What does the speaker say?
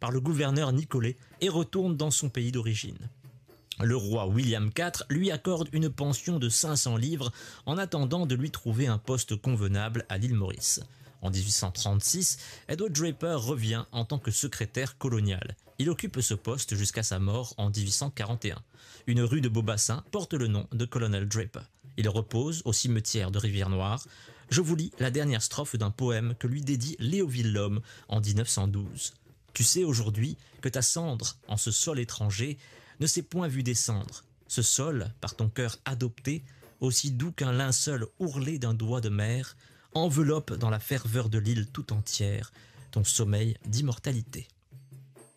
par le gouverneur Nicolet et retourne dans son pays d'origine. Le roi William IV lui accorde une pension de 500 livres en attendant de lui trouver un poste convenable à l'île Maurice. En 1836, Edward Draper revient en tant que secrétaire colonial. Il occupe ce poste jusqu'à sa mort en 1841. Une rue de Beaubassin porte le nom de Colonel Draper. Il repose au cimetière de Rivière-Noire. Je vous lis la dernière strophe d'un poème que lui dédie Léoville Lhomme en 1912. « Tu sais aujourd'hui que ta cendre, en ce sol étranger, ne s'est point vue descendre. Ce sol, par ton cœur adopté, aussi doux qu'un linceul ourlé d'un doigt de mer, enveloppe dans la ferveur de l'île tout entière ton sommeil d'immortalité. »